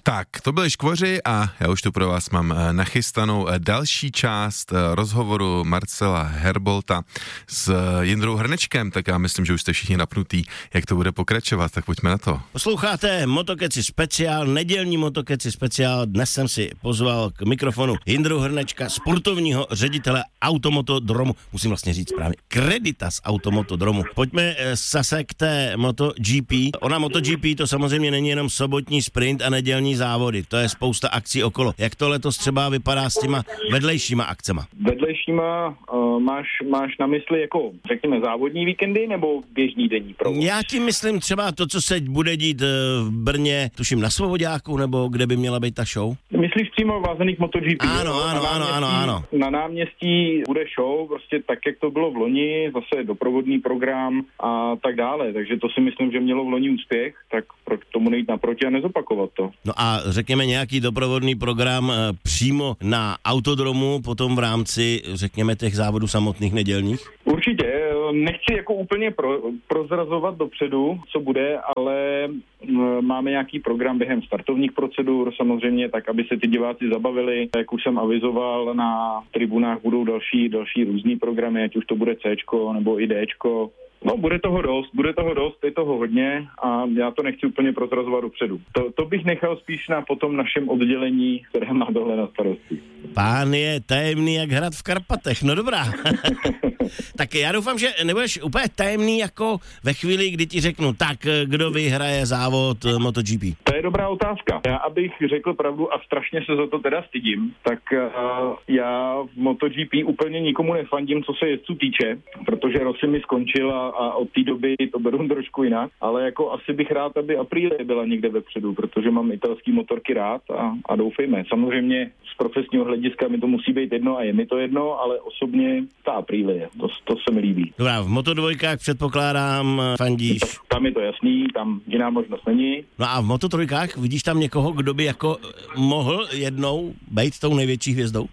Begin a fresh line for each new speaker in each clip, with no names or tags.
Tak, to byli Škvoři a já už tu pro vás mám nachystanou další část rozhovoru Marcela Herbolta s Jindrou Hrnečkem, tak já myslím, že už jste všichni napnutý, jak to bude pokračovat, tak pojďme na to.
Posloucháte Motokeci speciál, nedělní Motokeci speciál. Dnes jsem si pozval k mikrofonu Jindru Hrnečka, sportovního ředitele Automotodromu, musím vlastně říct správně, Creditas Automotodromu. Pojďme zase k té MotoGP. Ona MotoGP to samozřejmě není jenom sobotní sprint a nedělní závody, to je spousta akcí okolo. Jak to letos třeba vypadá s těma vedlejšíma akcema?
Vedlejšíma máš na mysli jako, řekněme, závodní víkendy nebo běžný denní provoz?
Já tím myslím třeba to, co se bude dít v Brně, tuším na Svoboďáku, nebo kde by měla být ta show?
Myslíš přímo vázaných MotoGP?
Ano.
Na náměstí bude show, prostě tak, jak to bylo v loni, zase doprovodný program a tak dále, takže to si myslím, že mělo v loni úspěch, tak proč tomu nejít naproti a nezopakovat to.
No a řekněme nějaký doprovodný program přímo na autodromu, potom v rámci, řekněme, těch závodů samotných nedělních?
Určitě, nechci jako úplně prozrazovat dopředu, co bude, ale máme nějaký program během startovních procedur, samozřejmě tak, aby se ty diváci zabavili. Jak už jsem avizoval, na tribunách budou další různý programy, ať už to bude Cčko nebo i Dčko. No, bude toho dost, je toho hodně a já to nechci úplně prozrazovat dopředu. To bych nechal spíš na potom našem oddělení, které má tohle na starosti.
Pán je tajemný jak hrad v Karpatech, no dobrá. Tak já doufám, že nebudeš úplně tajemný jako ve chvíli, kdy ti řeknu, tak kdo vyhraje závod MotoGP?
To je dobrá otázka. Já abych řekl pravdu a strašně se za to teda stydím, tak já v MotoGP úplně nikomu nefandím, co se jezdců týče, protože Rossi mi skončil a od té doby to beru trošku jinak, ale jako asi bych rád, aby Aprilia byla někde vepředu, protože mám italský motorky rád a doufejme. Samozřejmě z profesního hlediska mi to musí být jedno a je mi to jedno, ale osobně ta Aprilia, to se mi líbí.
Dobrá, v Moto2 předpokládám fandíš.
Tam je to jasný, tam jiná možnost není.
No a v Moto3 vidíš tam někoho, kdo by jako mohl jednou být tou největší hvězdou?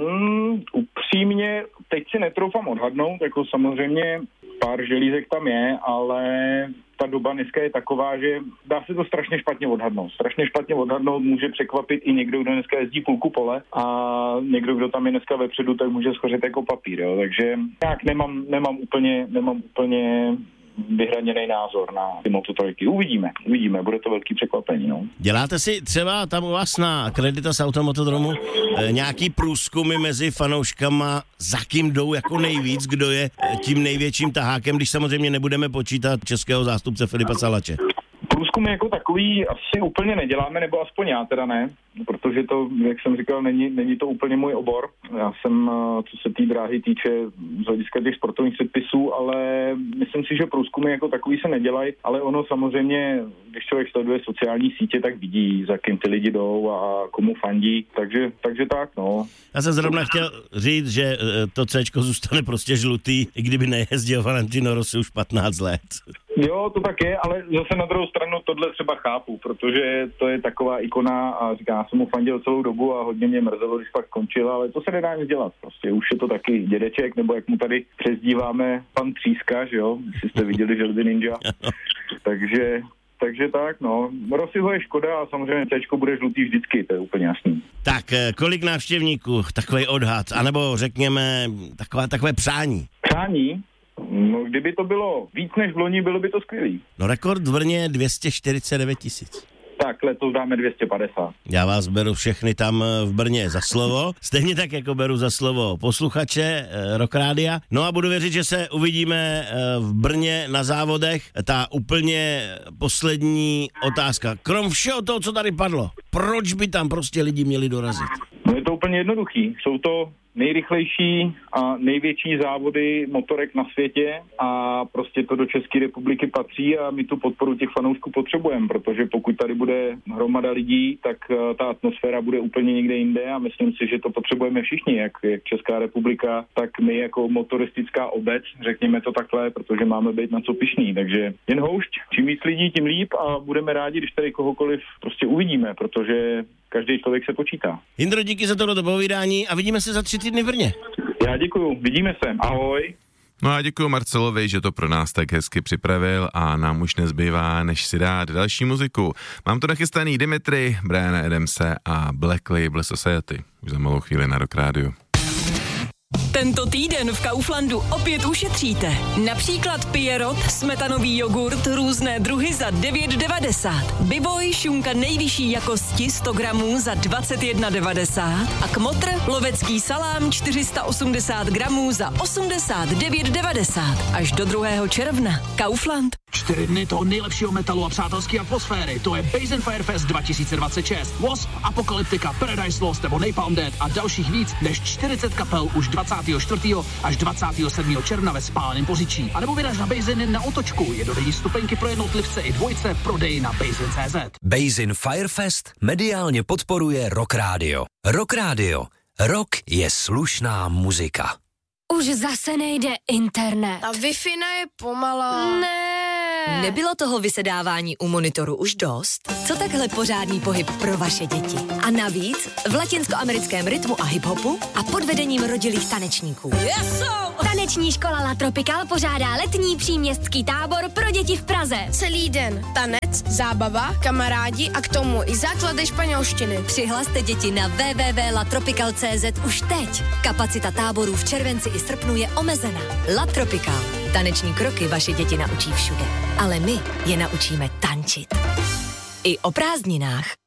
Upřímně, teď si netroufám odhadnout, jako samozřejmě pár želízek tam je, ale ta doba dneska je taková, že dá se to strašně špatně odhadnout. Strašně špatně odhadnout může překvapit i někdo, kdo dneska jezdí půlku pole a někdo, kdo tam je dneska vepředu, tak může schořet jako papír, jo. Takže jak nemám úplně vyhraněný názor na ty Moto3. Uvidíme, bude to velký překvapení, no.
Děláte si třeba tam u vás na Creditas Automotodromu nějaký průzkumy mezi fanouškama, za kým jdou jako nejvíc, kdo je tím největším tahákem, když samozřejmě nebudeme počítat českého zástupce Filipa Salače?
Průzkumy jako takový asi úplně neděláme, nebo aspoň já teda ne, protože to, jak jsem říkal, není to úplně můj obor. Já jsem, co se té dráhy týče z hlediska těch sportovních předpisů, ale myslím si, že průzkumy jako takový se nedělají, ale ono samozřejmě, když člověk sleduje sociální sítě, tak vidí, za kým ty lidi jdou a komu fandí, takže tak, no.
Já jsem zrovna chtěl říct, že to Cčko zůstane prostě žlutý, i kdyby nejezdil Valentino Rossi už 15 let.
Jo, to tak je, ale zase na druhou stranu tohle třeba chápu, protože to je taková ikona a říká, já jsem mu fandil celou dobu a hodně mě mrzelo, když pak skončil, ale to se nedá nic dělat. Prostě už je to taky dědeček, nebo jak mu tady přezdíváme pan Tříska, že jo, jestli jste viděli Želdy Ninja. Takže tak, no. Rossiho je škoda a samozřejmě Cčko bude žlutý vždycky, to je úplně jasný.
Tak, kolik návštěvníků, takový odhad, anebo řekněme takové přání?
Přání? No, kdyby to bylo víc než v loni, bylo by to skvělý.
No, rekord v Brně je 249 000.
Tak, letos dáme 250.
Já vás beru všechny tam v Brně za slovo, stejně tak, jako beru za slovo posluchače Rock Rádia. No a budu věřit, že se uvidíme v Brně na závodech. Ta úplně poslední otázka. Krom všeho toho, co tady padlo, proč by tam prostě lidi měli dorazit?
No, je to úplně jednoduchý. Jsou to nejrychlejší a největší závody motorek na světě a prostě to do České republiky patří a my tu podporu těch fanoušků potřebujeme, protože pokud tady bude hromada lidí, tak ta atmosféra bude úplně někde jinde a myslím si, že to potřebujeme všichni, jak Česká republika, tak my jako motoristická obec, řekněme to takhle, protože máme být na co pyšní, takže jen houšť, čím víc lidí, tím líp a budeme rádi, když tady kohokoliv prostě uvidíme, protože každý člověk se počítá.
Jindro, díky za tohleto povídání a vidíme se za 3 týdny v Brně.
Já děkuju, vidíme se, ahoj.
No a děkuji Marcelovi, že to pro nás tak hezky připravil a nám už nezbývá, než si dát další muziku. Mám tu nachystaný Dimitri, Briana Adamse a Black Label Society. Už za malou chvíli na Rock Radio.
Tento týden v Kauflandu opět ušetříte. Například Pierrot, smetanový jogurt, různé druhy za 9,90. Bivoj, šunka nejvyšší jakosti 100 gramů za 21,90. A Kmotr, lovecký salám 480 gramů za 89,90. Až do 2. června. Kaufland.
4 dny toho nejlepšího metalu a přátelské atmosféry. To je Base Firefest 2026. Wasp, Apocalyptica, Paradise Lost nebo Napalm Death a dalších víc než 40 kapel už 24. až 27. června ve Spáleném Poříčí. A nebo vyraž na Basin na Otočku. Jednodenní stupenky pro jednotlivce i dvojce prodej na Basin.cz.
Basin Firefest mediálně podporuje Rock Radio. Rock Radio. Rock je slušná muzika.
Už zase nejde internet.
A Wi-Fi je pomalá.
Ne.
Nebylo toho vysedávání u monitoru už dost? Co takhle pořádný pohyb pro vaše děti? A navíc v latinskoamerickém rytmu a hiphopu a pod vedením rodilých tanečníků.
Taneční škola La Tropical pořádá letní příměstský tábor pro děti v Praze.
Celý den tanec, zábava, kamarádi a k tomu i základy španělštiny.
Přihlaste děti na www.latropical.cz už teď. Kapacita táborů v červenci i srpnu je omezená. La Tropical. Taneční kroky vaše děti naučí všude. Ale my je naučíme tančit. I o prázdninách.